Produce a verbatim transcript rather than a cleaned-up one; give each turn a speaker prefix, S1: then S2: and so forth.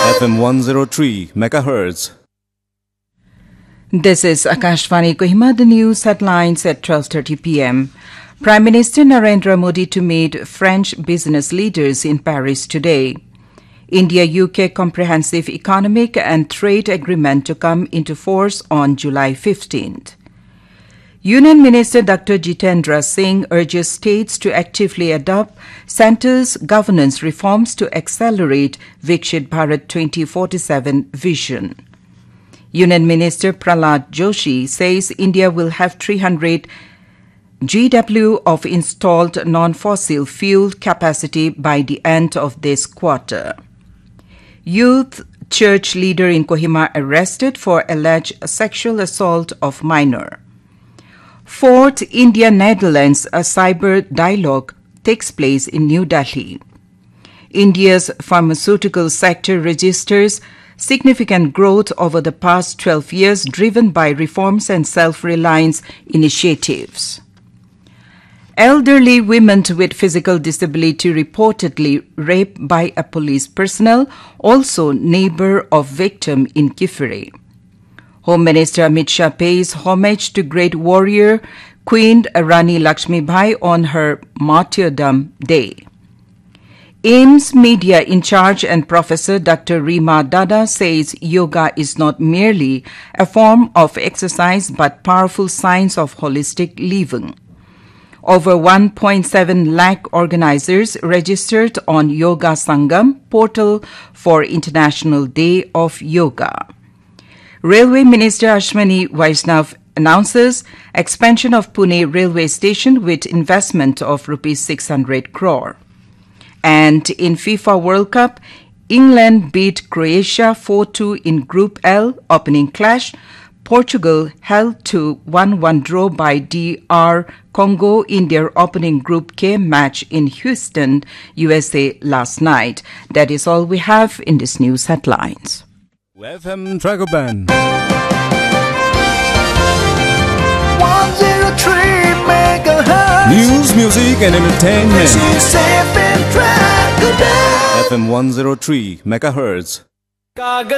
S1: F M one oh three megahertz.
S2: This is Akashvani Kohima, the news headlines at twelve thirty p m Prime Minister Narendra Modi to meet French business leaders in Paris today. India-U K Comprehensive Economic and Trade Agreement to come into force on July fifteenth. Union Minister Doctor Jitendra Singh urges states to actively adopt centre's governance reforms to accelerate Viksit Bharat twenty forty-seven vision. Union Minister Prahlad Joshi says India will have three hundred gigawatt of installed non-fossil fuel capacity by the end of this quarter. Youth church leader in Kohima arrested for alleged sexual assault of minor. Fourth India-Netherlands a cyber dialogue takes place in New Delhi. India's pharmaceutical sector registers significant growth over the past twelve years, driven by reforms and self-reliance initiatives. Elderly women with physical disability reportedly raped by a police personnel, also neighbor of victim in Kifire. Home Minister Amit Shah pays homage to great warrior Queen Rani Lakshmibai on her martyrdom day. A I M S Media in charge and Professor Doctor Rima Dada says yoga is not merely a form of exercise but powerful science of holistic living. Over one point seven lakh organizers registered on Yoga Sangam portal for International Day of Yoga. Railway Minister Ashwini Vaishnav announces expansion of Pune railway station with investment of rupees six hundred crore. And in FIFA World Cup, England beat Croatia four two in Group L opening clash. Portugal held to one one draw by D R Congo in their opening Group K match in Houston, U S A last night. That is all we have in this news headlines.
S1: F M Dragoban.
S3: one oh three megahertz.
S1: News, music and entertainment.
S3: This is F M Dragoban.
S1: F M one oh three megahertz.